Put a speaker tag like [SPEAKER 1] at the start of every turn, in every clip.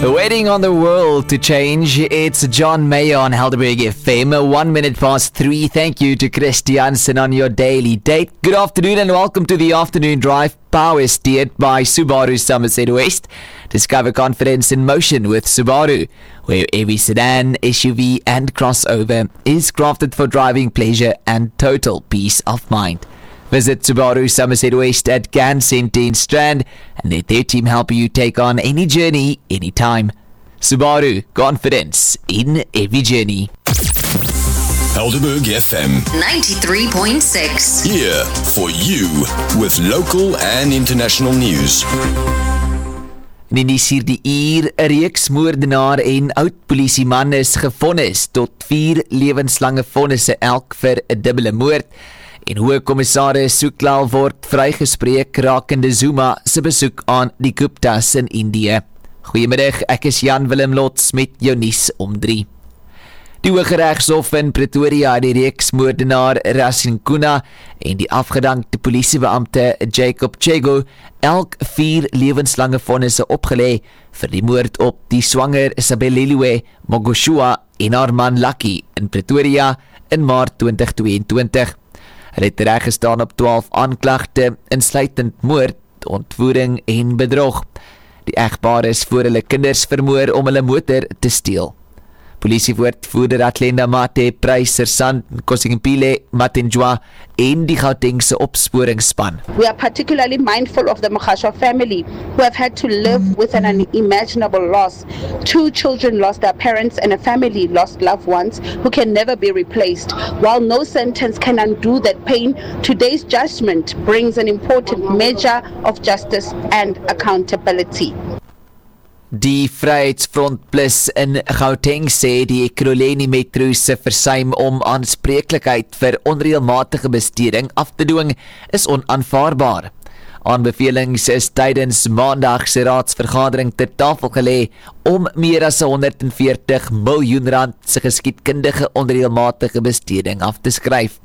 [SPEAKER 1] Waiting on the world to change. It's John Mayer on Helderberg FM. 1 minute past 3. Thank you to Christiansen on your daily date. Good afternoon and welcome to the afternoon drive. Power steered by Subaru Somerset West. Discover confidence in motion with Subaru, where every sedan, SUV and crossover is crafted for driving pleasure and total peace of mind. Visit Subaru Somerset West at Gan Centre in Strand and let their team help you take on any journey, anytime. Subaru, confidence in every journey.
[SPEAKER 2] Helderberg FM
[SPEAKER 3] 93.6.
[SPEAKER 2] here for you with local and international news.
[SPEAKER 1] In die 4de uur, 'n reeks moordenaar en oud polisieman is gevonnis tot 4 lewenslange vonnisse elk vir 'n dubbele moord. En Hoogkommissaris Suklal word vrygespreek rakende Zuma se besoek aan die Guptas in Indië. Goeiemiddag, ek is Jan Willem Lots met jou nuus om 3. Die Hooggeregshof in Pretoria het die reeksmoordenaar Rasin Kuna en die afgedankte polisiebeampte Jacob Chego elk 4 lewenslange vonnisse opgelê vir die moord op die swanger Sabeleliwe Mogoshua en haar man Lucky in Pretoria in Maart 2022. Hulle het tereggestaan op 12 aanklagte, insluitend moord, ontvoering en bedrog. Die egpaar is voor hulle kinders vermoor om hulle motor te steel. Polisiewoordvoerder Atlenda Mate prys Sersant Nkosimpile Matenjwa en die Gautengse opsporingsspan.
[SPEAKER 4] We are particularly mindful of the Mogashoa family who have had to live with an unimaginable loss. 2 children lost their parents and a family lost loved ones who can never be replaced. While no sentence can undo that pain, today's judgment brings an important measure of justice and accountability.
[SPEAKER 1] Die Vryheidsfront Plus in Gauteng sê die Ekurhuleni Metro se versuim om aanspreeklikheid vir onreëlmatige besteding af te dwing is onaanvaarbaar. Aanbevelings is tydens Maandag se raadsvergadering ter tafel gelê om meer as 140 miljoen rand se geskiedkundige onreëlmatige besteding af te skryf.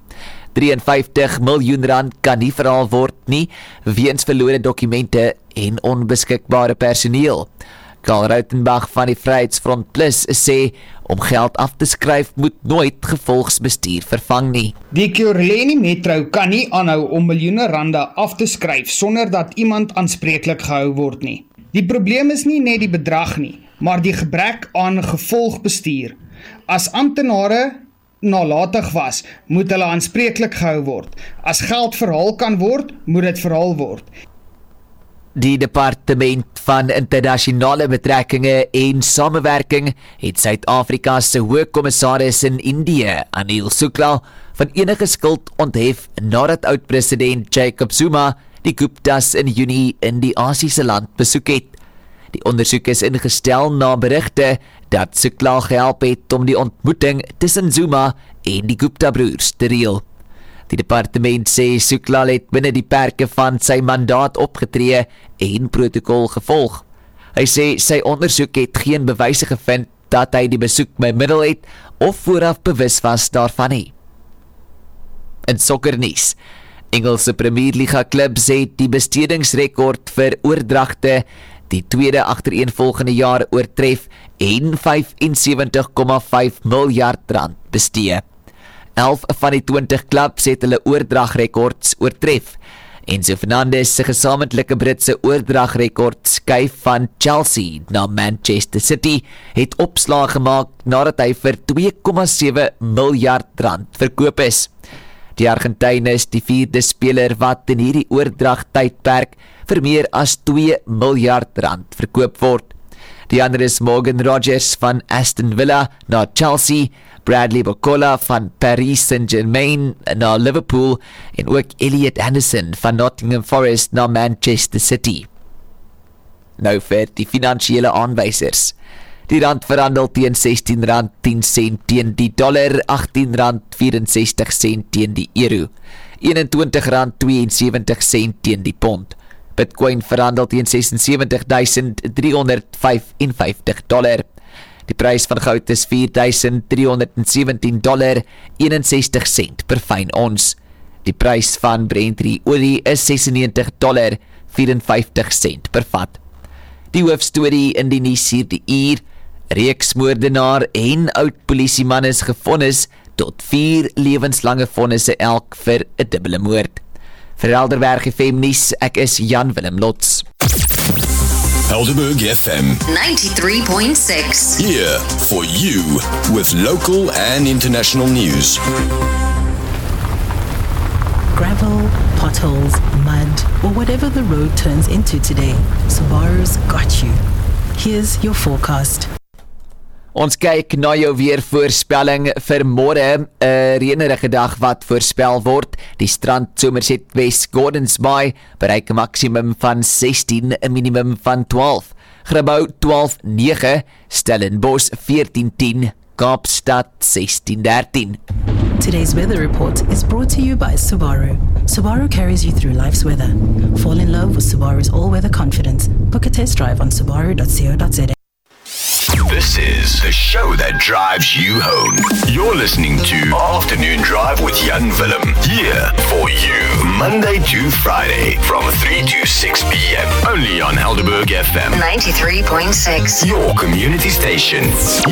[SPEAKER 1] 53 miljoen rand kan nie verhaal word nie weens verlore dokumente en onbeskikbare personeel. Karl Rautenbach van die Vryheidsfront Plus sê om geld af te skryf moet nooit gevolgsbestuur vervang nie.
[SPEAKER 5] Die Ekurhuleni Metro kan nie aanhou om miljoene rande af te skryf sonder dat iemand aanspreeklik gehou word nie. Die probleem is nie net die bedrag nie, maar die gebrek aan gevolgbestuur. As amptenare nalatig was, moet hulle aanspreeklik gehou word. As geld verhaal kan word, moet dit verhaal word.
[SPEAKER 1] Die Departement van Internasionale Betrekkinge en Samewerking het Suid-Afrika se Hoogkommissaris in Indië, Anil Suklal, van enige skuld onthef nadat oud-president Jacob Zuma die Guptas in Junie in die Asiese land besoek het. Die ondersoek is ingestel na berigte dat Suklal gehelp het om die ontmoeting tussen Zuma en die Gupta-broers te reël. Die departement sê Suklal het binne die perke van sy mandaat opgetree en protokol gevolg. Hy sê sy ondersoek het geen bewyse gevind dat hy die besoek bemiddel het of vooraf bewus was daarvan nie. In sokkernuus, Engelse Premierliga klubs het die bestedingsrekord vir oordragte die tweede agtereenvolgende jaar oortref en 75,5 miljard rand bestee. 11 van die 20 klubs het hulle oordragrekords oortref. Enzo Fernandez se gesamentlike Britse oordragrekord skuif van Chelsea na Manchester City het opslag gemaak nadat hy vir 2,7 miljard rand verkoop is. Die Argentyn is die 4de speler wat in hierdie oordragtydperk vir meer as 2 miljard rand verkoop word. Die ander is Morgan Rogers van Aston Villa na Chelsea, Bradley Barcola van Paris Saint-Germain na Liverpool en ook Elliot Anderson van Nottingham Forest na Manchester City. Nou vir die finansiële aanwysers. Die rand verhandel teen R16.10 teen die dollar, R18.64 teen die euro, R21.72 teen die pond. Bitcoin verhandel teen $76,355. Die prys van goud is $4,317,61 per fyn ons. Die prys van Brent olie is $96,54 per vat. Die hoofstorie in die nuus hierdie uur. Reeksmoordenaar en oud polisieman is gefonnis tot 4 lewenslange vonnisse elk vir 'n dubbele moord. Vir Helderberg FM nuus, ek is Jan Willem Lots.
[SPEAKER 2] Helderberg FM.
[SPEAKER 3] 93.6.
[SPEAKER 2] Here for you with local and international news.
[SPEAKER 6] Gravel, potholes, mud, or whatever the road turns into today, Subaru's got you. Here's your forecast.
[SPEAKER 1] Ons kyk na jou weervoorspelling vir môre, 'n reënerige dag wat voorspel word. Die strand Somerset West Gordons Bay bereik 'n maksimum van 16, 'n minimum van 12. Grabouw 12.9, Stellenbosch 14.10, Kaapstad 16.13.
[SPEAKER 6] Today's weather report is brought to you by Subaru. Subaru carries you through life's weather. Fall in love with Subaru's all-weather confidence. Book a test drive on subaru.co.za.
[SPEAKER 2] This is the show that drives you home. You're listening to Afternoon Drive with Jan Willem. Here for you, Monday to Friday from 3 to 6 p.m. Only on Helderberg FM.
[SPEAKER 3] 93.6.
[SPEAKER 2] Your community station.